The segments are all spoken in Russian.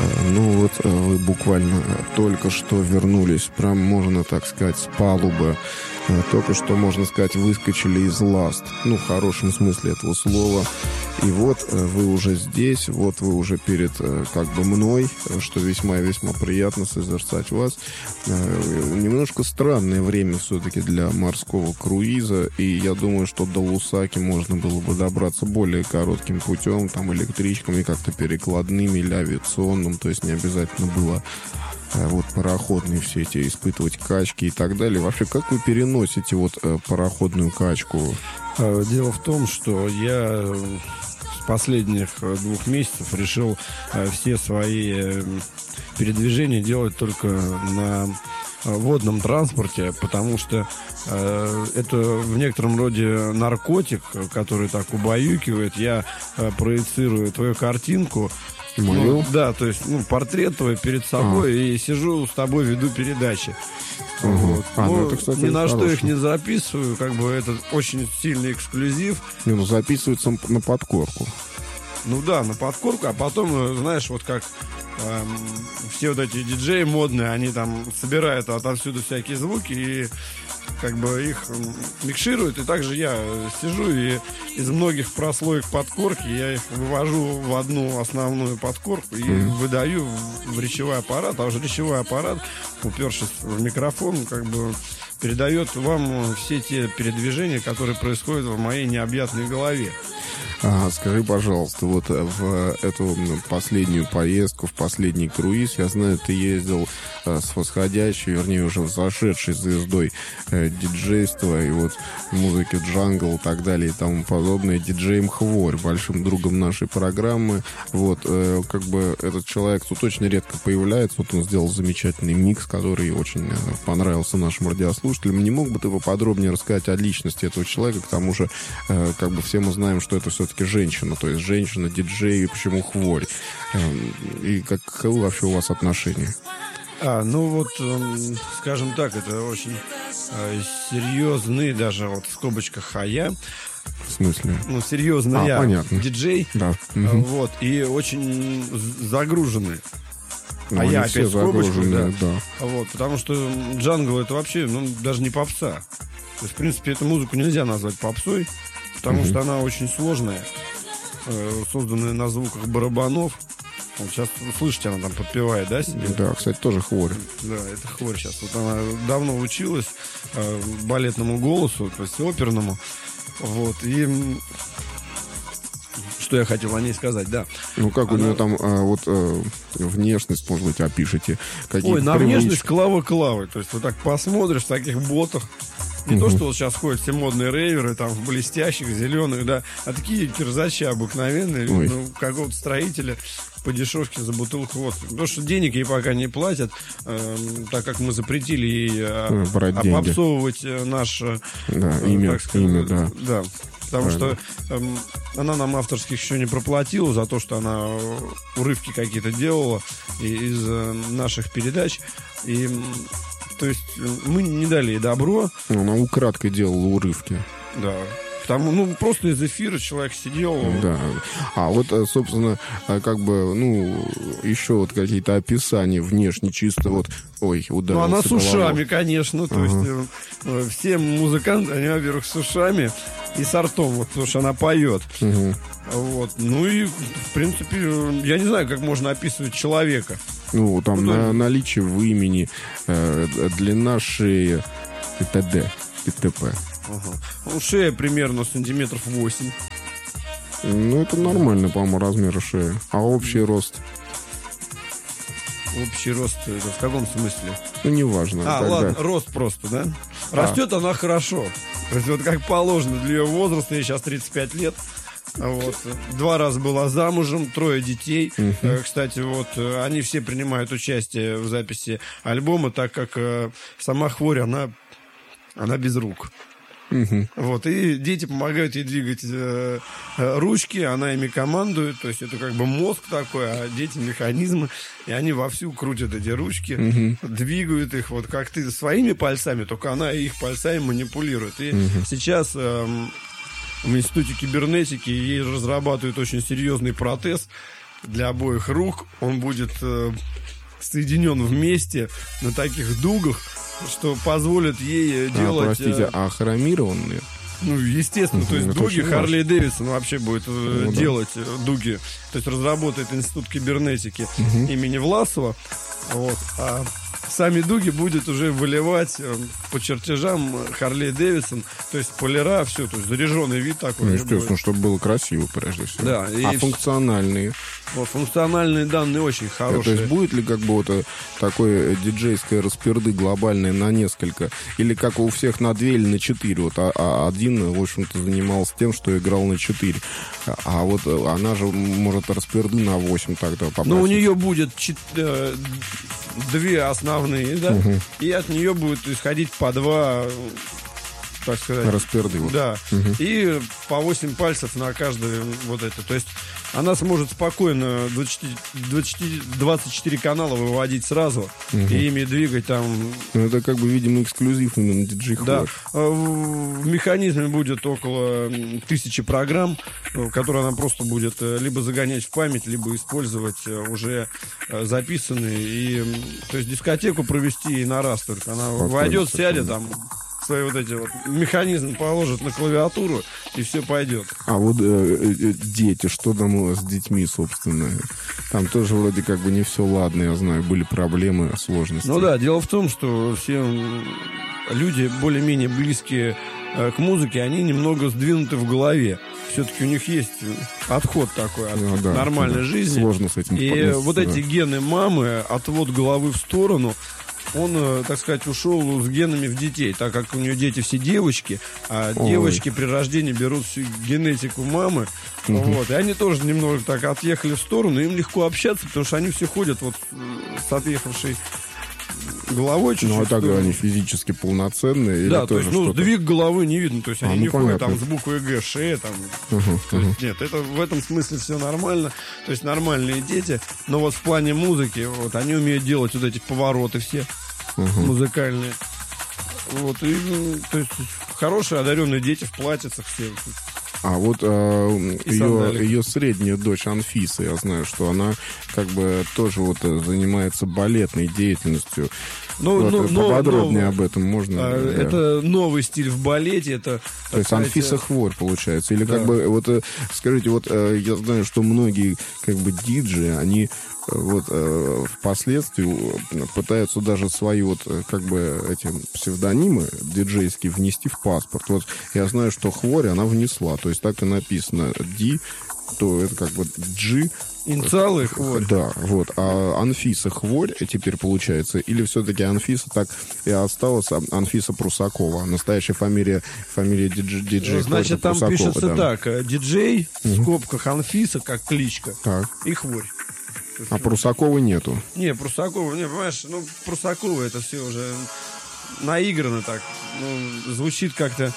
Ну вот вы буквально только что вернулись, прям можно так сказать, с палубы. Только что, можно сказать, выскочили из ласт. Ну, в хорошем смысле этого слова. И вот вы уже здесь, вот вы уже перед как бы мной, что весьма и весьма приятно созерцать вас. Немножко странное время все-таки для морского круиза. И я думаю, что до Лусаки можно было бы добраться более коротким путем, там электричками, как-то перекладными или авиационным. То есть не обязательно было вот пароходные все эти испытывать качки и так далее. Вообще, как вы переносите вот пароходную качку? Дело в том, что я с последних 2 месяцев решил все свои передвижения делать только на водном транспорте, потому что это в некотором роде наркотик, который так убаюкивает. Я проецирую твою картинку. Ну, да, то есть, портрет твой перед собой, и сижу с тобой, веду передачи. Вот. Это, кстати, ни на хороший. что их не записываю, как бы это очень сильный эксклюзив. Записывается на подкорку. Ну да, на подкорку, а потом, знаешь, вот как все вот эти диджеи модные, они там собирают отовсюду всякие звуки и как бы их микшируют, и также я сижу и из многих прослоек подкорки я их вывожу в одну основную подкорку и выдаю в речевой аппарат, а уже речевой аппарат, упершись в микрофон, как бы передает вам все те передвижения, которые происходят в моей необъятной голове. Скажи, пожалуйста, вот в эту последнюю поездку, в последний круиз, я знаю, ты ездил с восходящей, вернее, уже взошедшей звездой диджейства и вот музыки джангл и так далее и тому подобное, диджеем Хворь, большим другом нашей программы. Вот, как бы этот человек тут очень редко появляется. Вот он сделал замечательный микс, который очень понравился нашим радиослушателям. Не мог бы ты поподробнее рассказать о личности этого человека? К тому же, как бы все мы знаем, что это все-таки женщина, то есть женщина-диджей, и почему Хворь? И каковы вообще у вас отношения? Скажем так, это очень серьезный, даже вот в скобочках «хая». В смысле? Серьезный понятно. Диджей. Да. Вот, и очень загруженный. Я опять в скобочках, да. Вот, потому что джангл это вообще, даже не попса. То есть, в принципе, эту музыку нельзя назвать попсой, потому что она очень сложная, созданная на звуках барабанов. Вот сейчас слышите, она там подпевает, да, себе? Да, кстати, тоже Хворь. Да, это Хворь сейчас. Вот она давно училась балетному голосу, то есть оперному. Вот, и что я хотел о ней сказать, да. Как у нее там внешность, может быть, опишите? На внешность Клава-Клавы. То есть вот так посмотришь в таких ботах. Не то, что вот сейчас ходят все модные рейверы, там, в блестящих, зеленых, да, а такие кирзачи обыкновенные, какого-то строителя по дешевке за бутылку водки. Потому что денег ей пока не платят, так как мы запретили ей попсовывать наше имя, да. Да. Потому что она нам авторских еще не проплатила за то, что она урывки какие-то делала из наших передач. И то есть мы не дали ей добро. Она украдкой делала урывки. Да. Потому, просто из эфира человек сидел. Да. А вот, собственно, как бы, еще вот какие-то описания внешне чисто вот, ударился. Она с ушами, конечно. То есть все музыканты, они, во-первых, с ушами и с ртом, вот, потому что она поет. Вот. И, в принципе, я не знаю, как можно описывать человека. Наличие в имени, длина шеи и т.д. и т.п. Шея примерно сантиметров 8. Это нормально, по-моему, размер шеи. А общий рост? Общий рост, это в каком смысле? Неважно. Ладно, рост просто, да? Растет она хорошо. То есть вот как положено для ее возраста, ей сейчас 35 лет. Вот. 2 раза была замужем, 3 детей. Кстати, вот они все принимают участие в записи альбома, так как сама Хворь, она без рук. Вот, и дети помогают ей двигать ручки, она ими командует, то есть это как бы мозг такой, а дети механизмы, и они вовсю крутят эти ручки, двигают их, вот как ты своими пальцами, только она их пальцами манипулирует. И сейчас в Институте кибернетики ей разрабатывают очень серьезный протез, для обоих рук. Он будет соединен вместе на таких дугах, что позволит ей делать... Простите, хромированные? Ну, естественно, то есть дуги Харли Дэвидсон вообще будет делать дуги. То есть разработает Институт кибернетики имени Власова. Вот. А сами дуги будет уже выливать по чертежам Харли Дэвидсон. То есть полира, все, то есть заряженный вид такой. Ну, естественно, чтобы было красиво, прежде всего. Да, и функциональные? Вот, функциональные данные очень хорошие. То есть будет ли как бы вот такое диджейское расперды глобальное на несколько? Или как у всех на 2 или на 4? Вот, один, в общем-то, занимался тем, что играл на 4. А вот она же может расперды на 8 тогда попасть. Ну, у нее будет 2 основные, да? И от нее будет исходить по 2... так сказать. Расперды. Вот. Да. И по 8 пальцев на каждый вот это. То есть она сможет спокойно 24 канала выводить сразу и ими двигать там. Ну, это как бы, видимо, эксклюзив именно DJ Хвор. Да. В механизме будет около 1000 программ, которые она просто будет либо загонять в память, либо использовать уже записанные. И, то есть дискотеку провести и на раз только. Она войдет, сядет там, свои вот эти вот механизмы положит на клавиатуру, и все пойдет. А вот дети, что там с детьми, собственно? Там тоже вроде как бы не все ладно, я знаю, были проблемы, сложности. Ну да, дело в том, что все люди более-менее близкие к музыке, они немного сдвинуты в голове. Все-таки у них есть отход такой от нормальной жизни. Сложно с этим. И вот эти гены мамы, отвод головы в сторону, он, так сказать, ушел с генами в детей, так как у нее дети все девочки, а девочки при рождении берут всю генетику мамы, вот, и они тоже немного так отъехали в сторону, им легко общаться, потому что они все ходят вот с отъехавшей головой чуть-чуть. Ну, а так они физически полноценные? Да, то есть, сдвиг головы не видно, то есть они не ходят понятно. там с буквой Г, шея там. То есть, нет, это в этом смысле все нормально, то есть нормальные дети, но вот в плане музыки, вот, они умеют делать вот эти повороты все музыкальные. Вот, и, то есть, хорошие, одаренные дети в платьицах все. А вот ее средняя дочь Анфиса, я знаю, что она как бы тоже вот занимается балетной деятельностью. Поподробнее об этом можно? Это новый стиль в балете. Это, то есть Анфиса Хворь, получается. Или как бы, вот скажите, вот я знаю, что многие как бы диджеи, они вот впоследствии пытаются даже свои вот как бы эти псевдонимы диджейские внести в паспорт. Вот я знаю, что Хворь она внесла, то есть так и написано Ди, то это как бы G. Инициалы Хворь. Да, вот. А Анфиса Хворь теперь получается, или все-таки Анфиса так и осталась Анфиса Прусакова? Настоящая фамилия диджей. Значит, там Прусакова, пишется так: диджей, в скобках Анфиса, как кличка, и Хворь. А Прусаковой нету? Не, Прусакова, не, понимаешь, ну, Прусакова это все уже наиграно так, ну, звучит как-то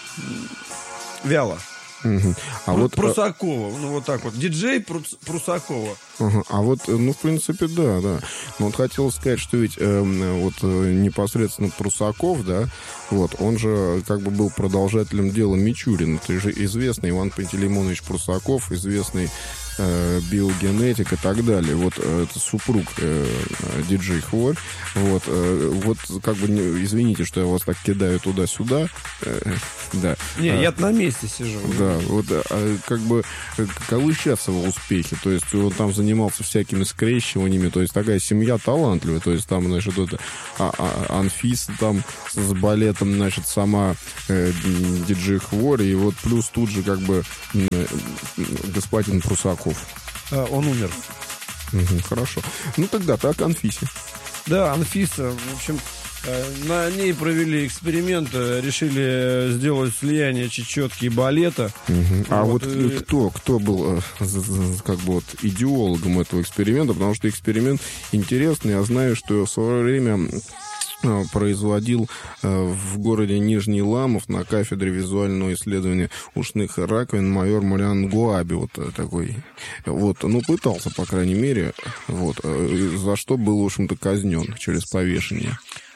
вяло. А вот Прусакова, ну вот так вот, диджей Прусакова. А вот, ну, в принципе, да. Но вот хотел сказать, что ведь вот непосредственно Прусаков, да, вот, он же как бы был продолжателем дела Мичурина. Это же известный Иван Пантелеймонович Прусаков, известный биогенетик и так далее. Вот это супруг диджей Хворь. Вот как бы, извините, что я вас так кидаю туда-сюда. Да. Не, я на месте сижу. Да, вот как бы каковы сейчас его успехи? То есть он там занимался всякими скрещиваниями, то есть такая семья талантливая, то есть там, значит, это Анфиса там с балетом, значит, сама диджей Хворь, и вот плюс тут же как бы господин Прусаков. Он умер. Хорошо. Ну тогда так, Анфисе. Да, Анфиса, в общем, на ней провели эксперимент, решили сделать слияние чечетки и балета. А вот кто был как бы вот идеологом этого эксперимента? Потому что эксперимент интересный. Я знаю, что в свое время производил в городе Нижний Ламов на кафедре визуального исследования ушных раковин майор Мариан Гуаби, вот такой, вот, ну, пытался, по крайней мере, вот, за что был, в общем-то, казнен через повешение.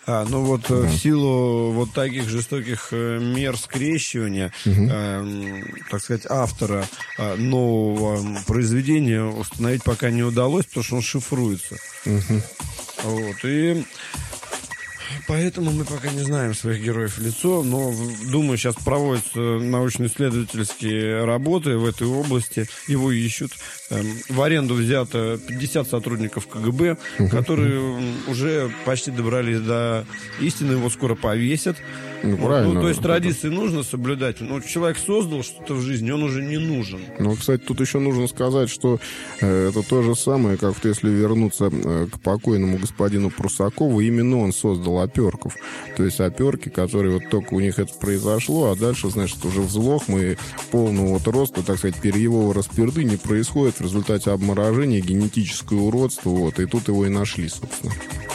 Ну вот в силу вот таких жестоких мер скрещивания, так сказать, автора нового произведения установить пока не удалось, потому что он шифруется. Вот, и поэтому мы пока не знаем своих героев в лицо, но, думаю, сейчас проводятся научно-исследовательские работы в этой области. Его ищут. В аренду взято 50 сотрудников КГБ, которые уже почти добрались до истины. Его скоро повесят. Правильно. То есть традиции нужно соблюдать. Но человек создал что-то в жизни, он уже не нужен. Ну, кстати, тут еще нужно сказать, что это то же самое, как если вернуться к покойному господину Прусакову. Именно он создал оперков. То есть оперки, которые вот только у них это произошло, а дальше, значит, уже взлохма и полного вот роста, так сказать, перьевого расперды не происходит в результате обморожения, генетическое уродство. Вот, и тут его и нашли, собственно.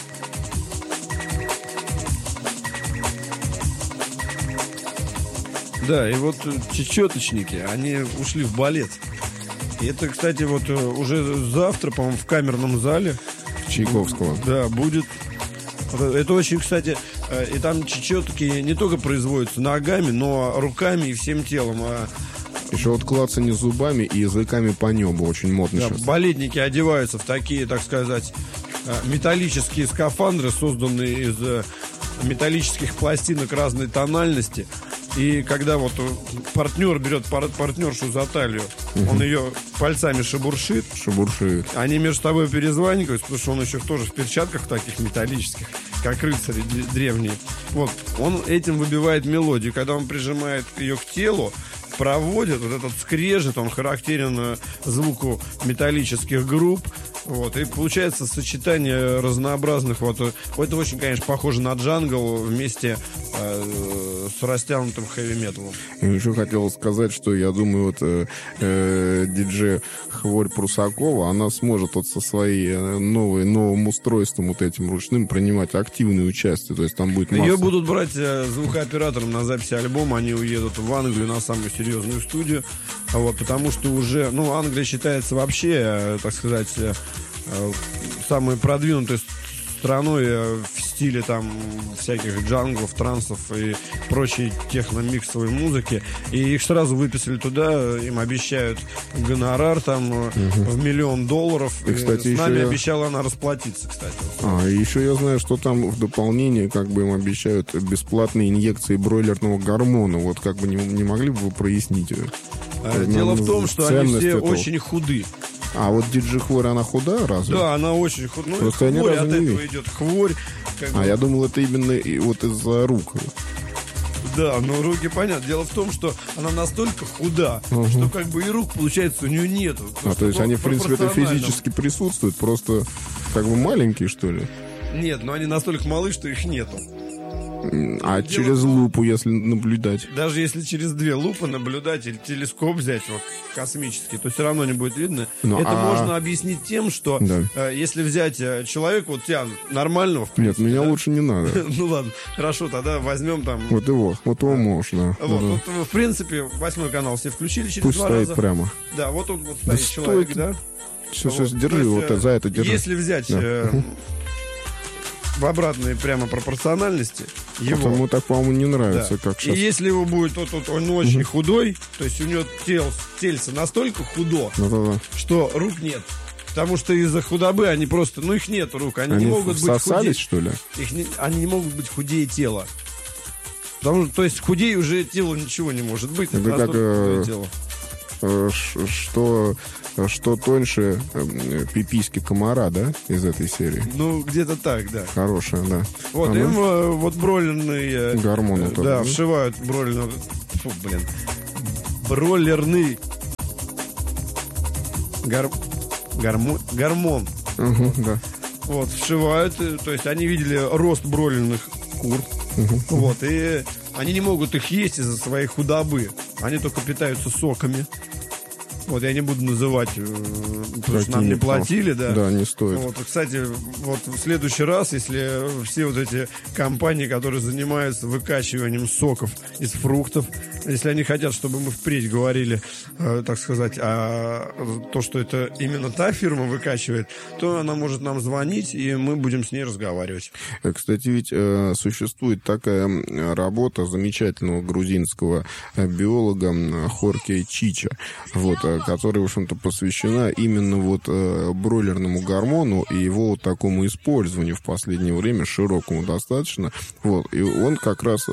Да, и вот чечеточники, они ушли в балет. И это, кстати, вот уже завтра, по-моему, в камерном зале Чайковского. Да, будет. Это очень, кстати, и там чечетки не только производятся ногами, но руками и всем телом. Еще вот клацанье зубами и языками по небу. Очень модно сейчас. Балетники одеваются в такие, так сказать, металлические скафандры, созданные из металлических пластинок разной тональности. И когда вот партнер берет партнершу за талию, он ее пальцами шебуршит. Они между собой перезванивают, потому что он еще тоже в перчатках таких металлических, как рыцари древние. Вот, он этим выбивает мелодию. Когда он прижимает ее к телу, проводит, вот этот скрежет, он характерен звуку металлических групп. Вот, и получается сочетание разнообразных. Вот это очень, конечно, похоже на джангл вместе с растянутым хэви-металом. И еще хотел сказать, что я думаю, вот диджей Хворь Прусакова, она сможет вот со своей новым устройством вот этим ручным принимать активное участие. То есть там будет масса... Ее будут брать звукооператором на записи альбома. Они уедут в Англию на самую серьезную студию. Вот, потому что уже, Англия считается вообще, так сказать, самой продвинутой страной в стиле там всяких джанглов, трансов и прочей техно-миксовой музыки. И их сразу выписали туда, им обещают гонорар там в $1 миллион. И, кстати, с нами обещала она расплатиться, кстати. И еще я знаю, что там в дополнение как бы им обещают бесплатные инъекции бройлерного гормона. Вот как бы не могли бы вы прояснить? Дело в том, что они все очень худы. А вот диджей Хворь, она худая разве? Да, она очень худая. Просто я ни разу не видел. Идет хворь. Я думал, это именно вот из-за рук. Да, но руки, понятно. Дело в том, что она настолько худа, что как бы и рук, получается, у нее нету. То есть они, в принципе, это физически присутствуют, просто как бы маленькие, что ли? Нет, но они настолько малы, что их нету. А через лупу, если наблюдать? Даже если через 2 лупы наблюдать или телескоп взять, вот космический, то все равно не будет видно. Это можно объяснить тем, что если взять человека, вот тебя нормального, в принципе, нет, меня лучше не надо. Ну ладно, хорошо, тогда возьмем там... Вот его можно. Вот, в принципе, 8 канал все включили через пусть 2 раза. Стоит прямо. Да, вот тут вот стоит человек, да? Все, держи, вот за это держи. Если взять... в обратной прямо пропорциональности его. Ему так, по-моему, не нравится, как сейчас. И если его будет он очень худой, то есть у него тельце настолько худо, что рук нет. Потому что из-за худобы они просто, их нет рук, они не могут быть худее. Что ли? Они не могут быть худее тела. Потому что, то есть худее уже тело ничего не может быть. Это как тело. Что тоньше пиписьки комара, да, из этой серии? Где-то так, да. Хорошая, да. Вот, им вот бройлерный... Гормон. Да, вшивают бройлерный... Бройлерный... Гормон. Да. Вот, вшивают, то есть они видели рост бройлерных кур. Вот, и они не могут их есть из-за своей худобы. Они только питаются соками. Вот я не буду называть, потому что нам не платили, да. Да, не стоит. Вот, кстати, вот в следующий раз, если все вот эти компании, которые занимаются выкачиванием соков из фруктов, если они хотят, чтобы мы впредь говорили, так сказать, то, что это именно та фирма выкачивает, то она может нам звонить, и мы будем с ней разговаривать. Кстати, ведь существует такая работа замечательного грузинского биолога Хорке Чича, вот, которая, в общем-то, посвящена именно вот бройлерному гормону и его вот такому использованию в последнее время, широкому достаточно. Вот, и он как раз,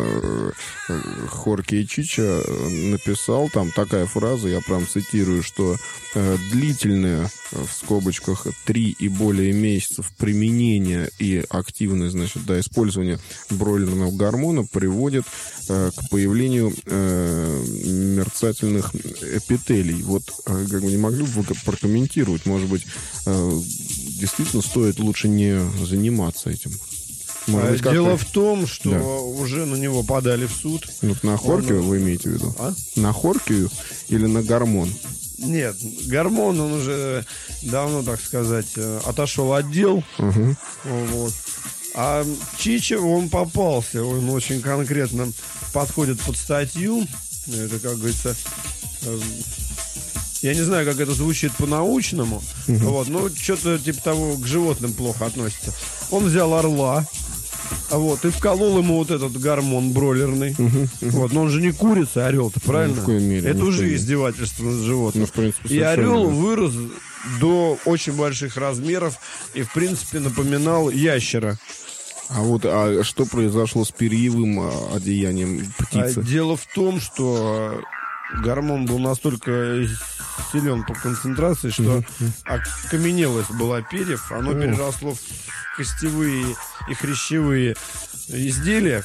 Хорке Чича, написал там такая фраза, я прям цитирую, что длительное, в скобочках, 3 и более месяцев применения и активное, значит, да, использование бройлерного гормона приводит к появлению мерцательных эпителий. Вот, как бы, не могли бы вы прокомментировать, может быть, действительно стоит лучше не заниматься этим? Может быть, дело в том, что уже на него подали в суд. Ну, на Хоркию вы имеете в виду? На Хоркию или на гормон? Нет, гормон, он уже давно, так сказать, отошел от дел. Вот. А Чича, он попался, он очень конкретно подходит под статью. Это, как говорится, я не знаю, как это звучит по-научному, вот, но что-то типа того, к животным плохо относится. Он взял орла, вот, и вколол ему вот этот гормон бройлерный. Вот, но он же не курица, орел-то, правильно? Ну, мере, это уже издевательство над животным. Ну, в принципе, и орел вырос до очень больших размеров и, в принципе, напоминал ящера. А что произошло с перьевым одеянием птицы? Дело в том, что гормон был настолько силен по концентрации, что окаменелость была перьев, оно переросло в костевые и хрящевые изделия.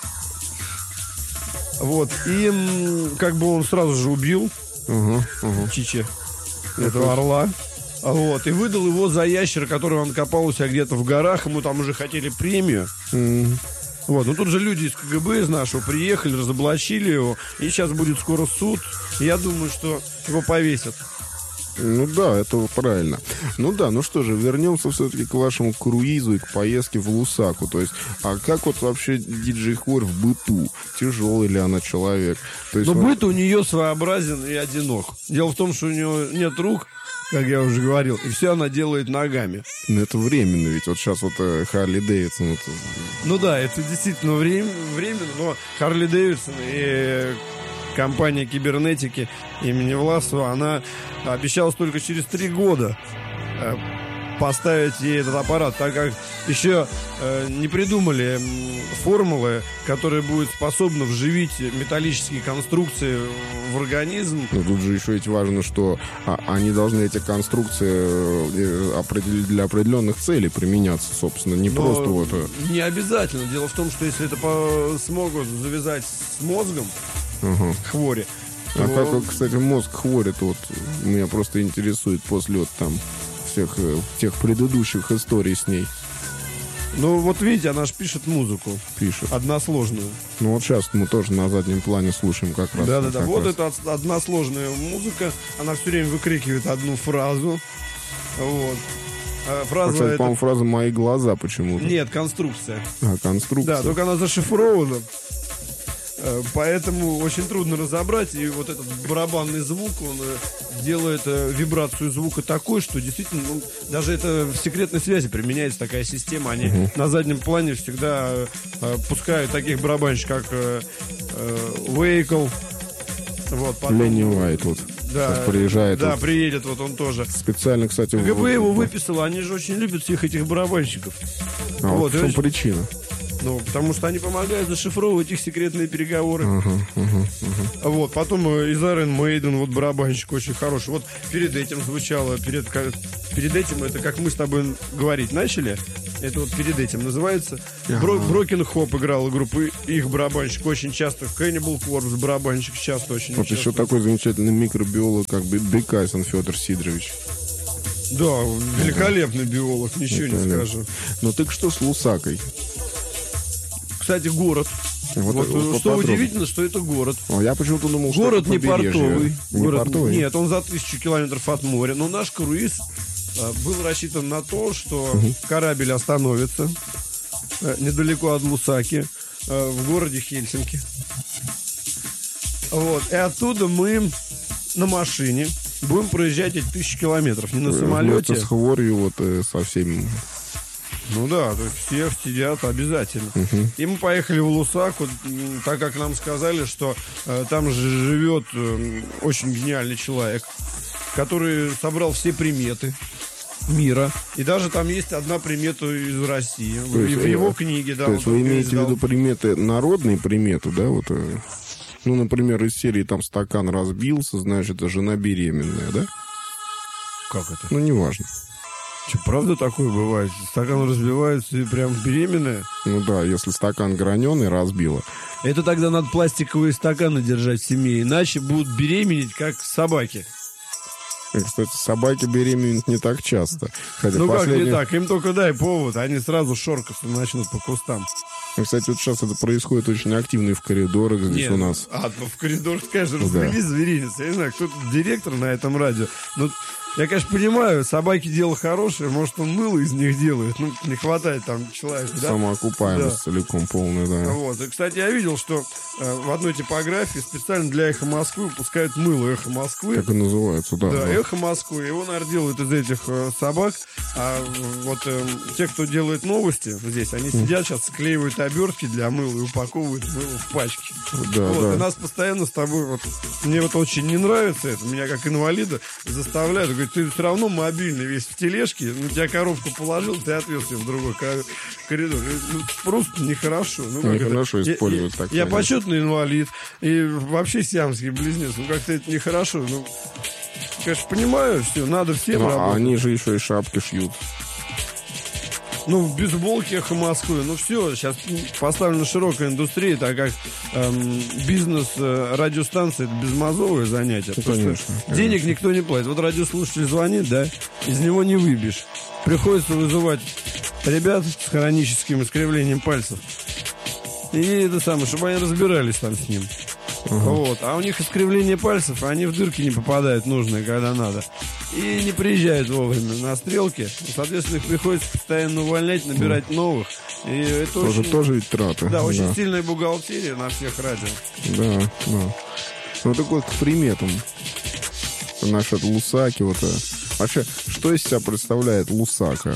Вот, и как бы он сразу же убил Чича, этого орла. Вот, и выдал его за ящера, который он копал у себя где-то в горах. Ему там уже хотели премию. Вот, ну тут же люди из КГБ, из нашего, приехали, разоблачили его. И сейчас будет скоро суд. Я думаю, что его повесят. Ну да, это правильно. Ну да, ну что же, вернемся все-таки к вашему круизу и к поездке в Лусаку. То есть, а как вот вообще диджей Хворь в быту? Тяжелый ли она человек? То есть, быт у нее своеобразен и одинок. Дело в том, что у нее нет рук, как я уже говорил, и все она делает ногами. Ну, это временно, ведь вот сейчас вот Харли Дэвидсон. Вот... Ну да, это действительно временно, но Харли Дэвидсон и компания кибернетики имени Власова, она обещалась только через 3 года поставить ей этот аппарат, так как еще не придумали формулы, которые будут способны вживить металлические конструкции в организм. Но тут же еще ведь важно, что они должны, эти конструкции, определить для определенных целей применяться, собственно, не просто вот... Не обязательно. Дело в том, что если это смогут завязать с мозгом Хвори, то... как, кстати, мозг Хвори-то вот меня просто интересует после вот там всех тех предыдущих историй с ней. Ну, вот видите, она же пишет музыку. Пишет. Односложную. Ну, вот сейчас мы тоже на заднем плане слушаем как раз. Да-да-да. Вот это односложная музыка. Она все время выкрикивает одну фразу. Вот. Фраза кстати, по-моему, фраза «мои глаза» почему-то. Нет, конструкция. Конструкция. Да, только она зашифрована. Поэтому очень трудно разобрать. И вот этот барабанный звук, он делает вибрацию звука такой, что действительно, даже это в секретной связи применяется такая система. Они на заднем плане всегда пускают таких барабанщиков, как Вейкл. Вот, Ленни Уайт вот. Да, приезжает. Да, вот. Приедет вот он тоже. Специально, кстати... КГБ его выписало, они же очень любят всех этих барабанщиков. Вот в чем причина? Ну, потому что они помогают зашифровывать их секретные переговоры. Вот, потом из Iron Maiden, вот барабанщик очень хороший. Вот перед этим звучало, перед этим, это как мы с тобой говорить начали, это вот перед этим называется. Broken Hope играла группа, их барабанщик очень часто, Cannibal Corpse барабанщик часто очень вот часто. Еще такой замечательный микробиолог, как бы Бекасин Федор Сидорович. Да, великолепный биолог, ничего не скажу. Ну так что с Лусакой? Кстати, город Вот что удивительно, что это город. Я почему-то думал, что город это не портовый. Портовый? Нет, он за 1000 километров от моря. Но наш круиз был рассчитан на то, что корабль остановится недалеко от Лусаки, в городе Хельсинки. Вот. И оттуда мы на машине будем проезжать эти 1000 километров. Не на самолете. С хворью вот со всеми. Ну да, то есть все сидят обязательно. И мы поехали в Лусаку, так как нам сказали, что там же живет очень гениальный человек, который собрал все приметы мира. И даже там есть одна примета из России. В его книге, да. То есть вы имеете в виду приметы, народные приметы, да? Вот, ну, например, из серии там стакан разбился, значит, это жена беременная, да? Как это? Ну, неважно. Что, правда такое бывает? Стакан разбивается и прям беременная? Ну да, если стакан граненый разбила. Это тогда надо пластиковые стаканы держать в семье, иначе будут беременеть, как собаки. И, кстати, собаки беременеют не так часто. Хотя ну как не так? Им только дай повод, они сразу шоркаться начнут по кустам. И, кстати, вот сейчас это происходит очень активно и в коридорах здесь у нас. В коридорах, конечно, развелись зверинец. Я не знаю, кто директор на этом радио. Но я, конечно, понимаю, собаки дело хорошее, может, он мыло из них делает. Ну, не хватает там человека, да? Самоокупаемость целиком полная, да. Вот. И, кстати, я видел, что в одной типографии специально для «Эхо Москвы» выпускают мыло «Эхо Москвы». Как и называется, да. Да, «Эхо Москвы». Его, наверное, делают из этих собак. А вот те, кто делает новости здесь, они сидят сейчас, склеивают обертки для мыла и упаковывают мыло в пачки. Да, вот, да. И нас постоянно с тобой, вот, мне вот очень не нравится это, меня как инвалида заставляют, говорят, ты все равно мобильный весь в тележке, на тебя коробку положил, ты отвез ее в другой коридор. Ну, просто нехорошо. Ну, нехорошо использовать так. Я почетный инвалид, и вообще сиамский близнец, ну как-то это нехорошо. Ну, конечно, понимаю, все, надо всем работать. А они же еще и шапки шьют. Ну, в бейсболке «Эхо Москвы». Ну, все, сейчас поставлена широкая индустрия, так как бизнес радиостанции — это безмозовое занятие. Ну, конечно. Денег никто не платит. Вот радиослушатель звонит, да, из него не выбьешь. Приходится вызывать ребят с хроническим искривлением пальцев. И это самое, чтобы они разбирались там с ним. Вот. А у них искривление пальцев, они в дырки не попадают нужные, когда надо. И не приезжают вовремя на стрелки. Соответственно, их приходится постоянно увольнять, набирать новых. И это тоже ведь траты. Да, очень сильная бухгалтерия на всех радио. Да, да. Ну, так вот, к приметам. Насчет Лусаки, вот. Вообще, что из себя представляет Лусака?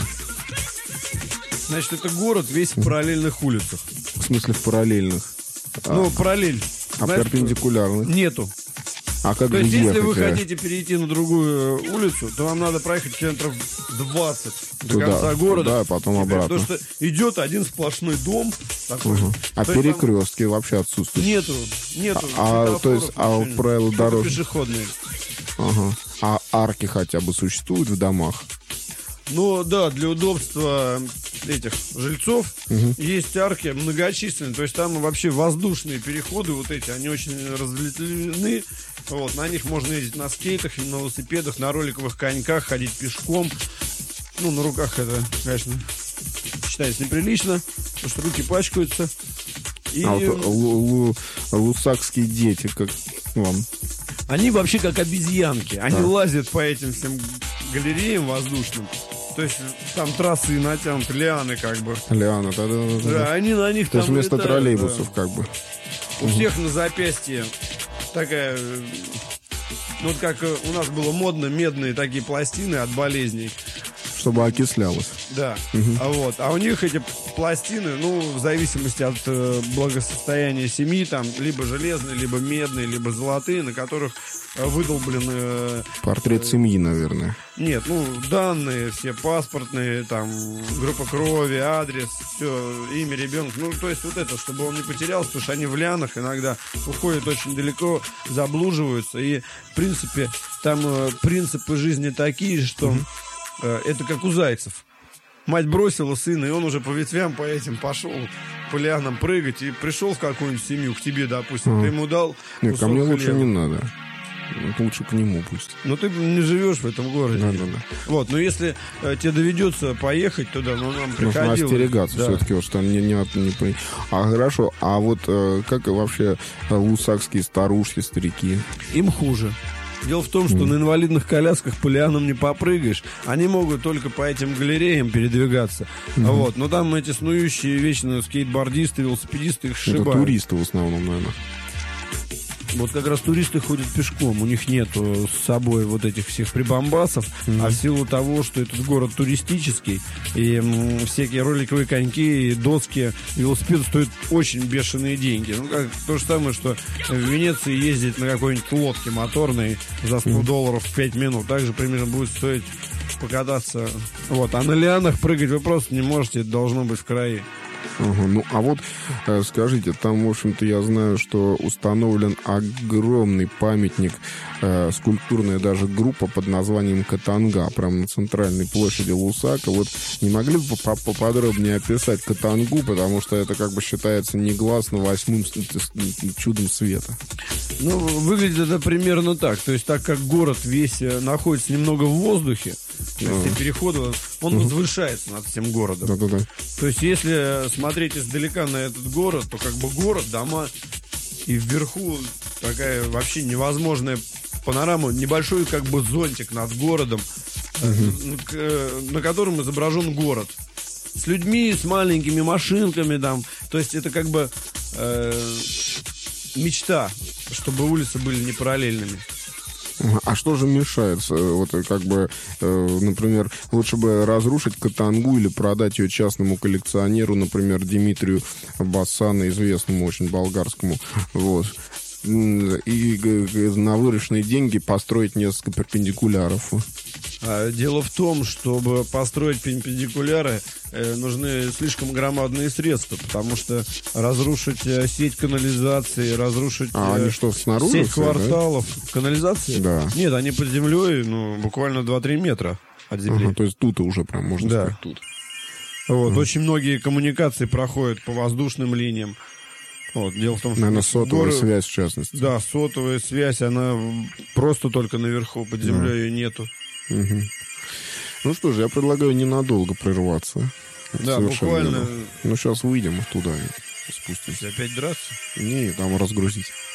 Значит, это город весь в параллельных улицах. В смысле, в параллельных? Ну, параллель. А перпендикулярных? Нету. А как то есть, если вы ехать? хотите перейти на другую улицу, то вам надо проехать километров 20 до туда, конца города. Да, потом обратно. Потому что идет один сплошной дом такой. А перекрестки там вообще отсутствуют? Нету. То есть, правила дорожных. Пешеходные. Ага. А арки хотя бы существуют в домах? Ну, да, для удобства этих жильцов есть арки многочисленные. То есть там вообще воздушные переходы вот эти, они очень разветвлены. Вот, на них можно ездить на скейтах, на велосипедах, на роликовых коньках, ходить пешком. Ну, на руках это, конечно, считается неприлично, потому что руки пачкаются. И... А вот лусакские дети, как вам? Они вообще как обезьянки. Они лазят по этим всем галереям воздушным. То есть там трассы натянуты, лианы как бы. Лианы, да. Да, они на них то там есть вместо летают, троллейбусов как бы. У всех на запястье такая... Ну, вот как у нас было модно, медные такие пластины от болезней. Чтобы окислялось. Да. А у них эти пластины, ну, в зависимости от благосостояния семьи, там, либо железные, либо медные, либо золотые, на которых выдолблены... Портрет семьи, наверное. Нет, ну, данные все паспортные, там, группа крови, адрес, все, имя ребенка. Ну, то есть вот это, чтобы он не потерялся, потому что они в лианах иногда уходят очень далеко, заблуживаются. И, в принципе, там принципы жизни такие, что... Это как у зайцев. Мать бросила сына, и он уже по ветвям по этим пошел, по лианам прыгать, и пришел в какую-нибудь семью, к тебе, допустим, ты ему дал... Нет, ко мне лучше хлеба. не надо. Лучше к нему пусть. Но ты не живешь в этом городе. Да. Вот, но если тебе доведется поехать туда, нам приходилось... Нужно остерегаться да. все-таки, вот, что не... А хорошо, а вот как вообще лусакские старушки, старики? Им хуже. Дело в том, что на инвалидных колясках по лианам не попрыгаешь. Они могут только по этим галереям передвигаться. Вот. Но там эти снующие вечно скейтбордисты, велосипедисты их сшибают. Это туристы в основном, наверное. Вот как раз туристы ходят пешком. У них нету с собой вот этих всех прибамбасов. А в силу того, что этот город туристический, и всякие роликовые коньки, и доски, велосипеды стоят очень бешеные деньги. Ну, как то же самое, что в Венеции ездить на какой-нибудь лодке моторной за $100 в 5 минут. Также примерно будет стоить покататься. Вот. А на лианах прыгать вы просто не можете. Это должно быть в крае. Ага, ну, а вот скажите, там, в общем-то, я знаю, что установлен огромный памятник, скульптурная даже группа под названием Катанга, прямо на центральной площади Лусака. Вот не могли бы поподробнее описать Катангу, потому что это как бы считается негласно 8-м чудом света. Ну, выглядит это примерно так. То есть, так как город весь находится немного в воздухе, то есть переходы, он возвышается над всем городом. Да. То есть, если смотреть издалека на этот город, то как бы город, дома, и вверху такая вообще невозможная панорама, небольшой как бы зонтик над городом, на котором изображен город. С людьми, с маленькими машинками там. То есть, это как бы мечта, чтобы улицы были не параллельными. А что же мешает? Вот как бы, например, лучше бы разрушить Катангу или продать ее частному коллекционеру, например, Димитрию Бассану, известному очень болгарскому, вот. И на вырученные деньги построить несколько перпендикуляров. Дело в том, чтобы построить перпендикуляры, нужны слишком громадные средства, потому что разрушить сеть канализации, разрушить они что, снаружи сеть все, кварталов. Да? Канализации? Да. Нет, они под землей, буквально 2-3 метра от земли. То есть тут уже прям можно сказать тут. Вот, очень многие коммуникации проходят по воздушным линиям. Вот, дело в том, что... Наверное, сотовая связь, в частности. Да, сотовая связь, она просто только наверху, под землей ее нету. Ну что ж, я предлагаю ненадолго прерваться. Да, буквально... Ну, сейчас выйдем туда и спустимся. Опять драться? Не, там разгрузить.